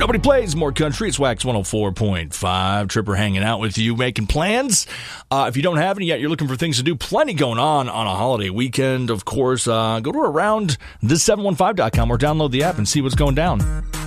Nobody plays more country. It's Wax 104.5. Tripper hanging out with you, making plans. If you don't have any yet, you're looking for things to do. Plenty going on a holiday weekend, of course. Go to aroundthe715.com or download the app and see what's going down.